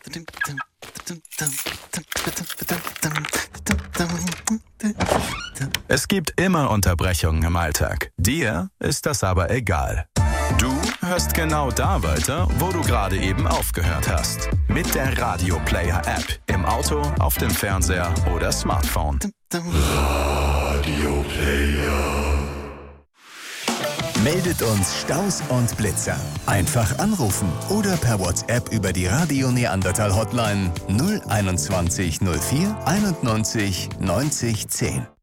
Es gibt immer Unterbrechungen im Alltag. Dir ist das aber egal. Du hörst genau da weiter, wo du gerade eben aufgehört hast. Mit der Radio Player App. Im Auto, auf dem Fernseher oder Smartphone. Radio Player. Meldet uns Staus und Blitzer. Einfach anrufen oder per WhatsApp über die Radio Neandertal Hotline 021 04 91 90 10.